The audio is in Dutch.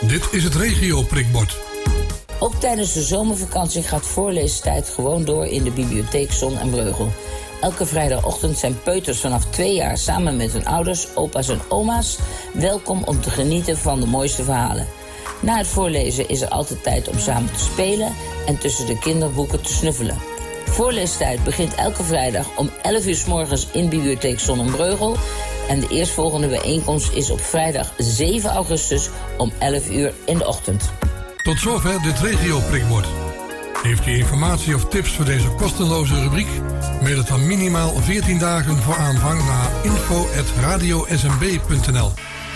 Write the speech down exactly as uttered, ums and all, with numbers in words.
Dit is het regio prikbord. Ook tijdens de zomervakantie gaat voorleestijd gewoon door in de bibliotheek Zon en Breugel. Elke vrijdagochtend zijn peuters vanaf twee jaar samen met hun ouders, opa's en oma's welkom om te genieten van de mooiste verhalen. Na het voorlezen is er altijd tijd om samen te spelen en tussen de kinderboeken te snuffelen. Voorleestijd begint elke vrijdag om elf uur 's morgens in bibliotheek Zon en Breugel. En de eerstvolgende bijeenkomst is op vrijdag zeven augustus om elf uur in de ochtend. Tot zover dit regio prikbord. Heeft u informatie of tips voor deze kosteloze rubriek? Mail het dan minimaal veertien dagen voor aanvang naar info at radio s m b punt n l.